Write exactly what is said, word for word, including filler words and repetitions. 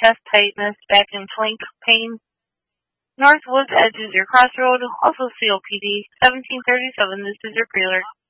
chest tightness, back and flank pain. Northwoods Edge is your crossroad. Also C O P D. seventeen thirty-seven, this is your prealer.